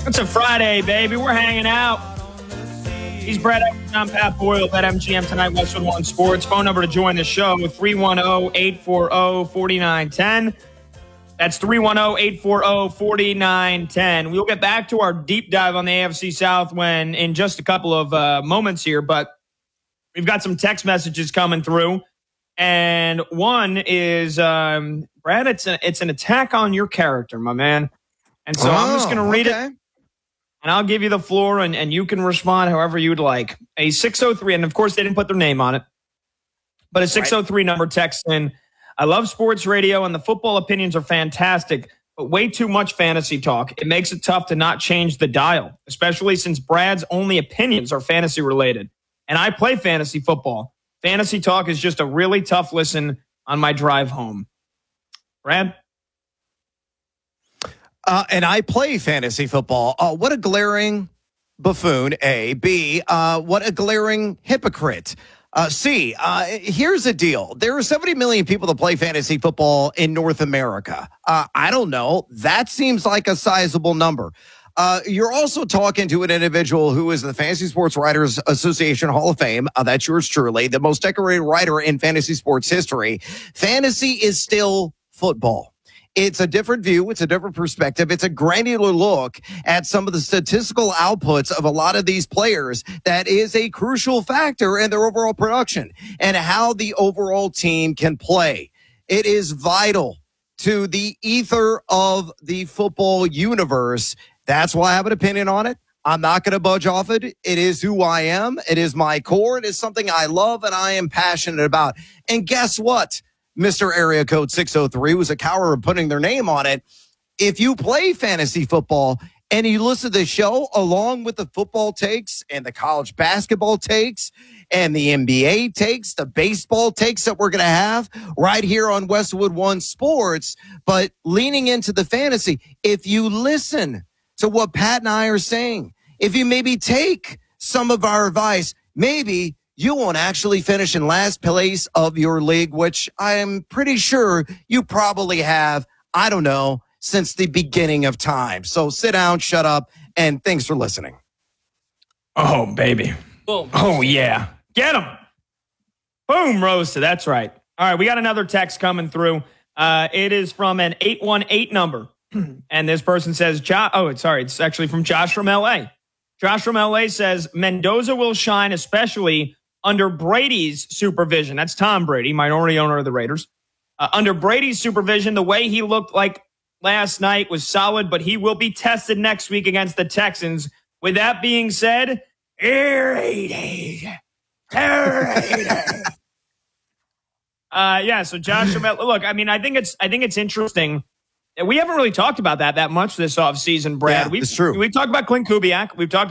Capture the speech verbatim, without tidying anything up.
It's a Friday, baby. We're hanging out. He's Brad Evans. I'm Pat Boyle at M G M tonight, Westwood One Sports. Phone number to join the show, three one zero, eight four zero, four nine one zero. That's three one zero, eight four zero, four nine one zero. We'll get back to our deep dive on the A F C South when in just a couple of uh, moments here, but we've got some text messages coming through. And one is, um, Brad, it's, a, it's an attack on your character, my man. And so oh, I'm just going to read okay. it. And I'll give you the floor, and, and you can respond however you'd like. A six oh three, and of course they didn't put their name on it, but a six oh three right. number text in. I love sports radio, and the football opinions are fantastic, but way too much fantasy talk. It makes it tough to not change the dial, especially since Brad's only opinions are fantasy related. And I play fantasy football. Fantasy talk is just a really tough listen on my drive home. Brad? Uh, and I play fantasy football. Uh, what a glaring buffoon, A. B, uh, what a glaring hypocrite. Uh, C, uh, here's the deal. There are seventy million people that play fantasy football in North America. Uh, I don't know. That seems like a sizable number. Uh, you're also talking to an individual who is the Fantasy Sports Writers Association Hall of Fame. Uh, that's yours truly, the most decorated writer in fantasy sports history. Fantasy is still football. It's a different view. It's a different perspective. It's a granular look at some of the statistical outputs of a lot of these players that is a crucial factor in their overall production and how the overall team can play. It is vital to the ether of the football universe. That's why I have an opinion on it. I'm not going to budge off it. It is who I am. It is my core. It is something I love and I am passionate about. And guess what? Mister Area Code six oh three was a coward of putting their name on it. If you play fantasy football and you listen to the show along with the football takes and the college basketball takes and the N B A takes, the baseball takes that we're going to have right here on Westwood One Sports, but leaning into the fantasy, if you listen to what Pat and I are saying, if you maybe take some of our advice, maybe you won't actually finish in last place of your league, which I am pretty sure you probably have, I don't know, since the beginning of time. So sit down, shut up, and thanks for listening. Oh, baby. Boom. Oh, yeah. Get him. Boom, roasted. That's right. All right, we got another text coming through. Uh, it is from an eight one eight number. And this person says, jo- oh, it's sorry, it's actually from Josh from L A. Josh from L A says, Mendoza will shine, especially under Brady's supervision. That's Tom Brady, minority owner of the Raiders. Uh, under Brady's supervision, the way he looked like last night was solid, but he will be tested next week against the Texans. With that being said, Brady. Brady. uh, yeah, so Josh, look, I mean, I think it's I think it's interesting. We haven't really talked about that that much this offseason, Brad. Yeah, we've, it's true. We've talked about Clint Kubiak. We've talked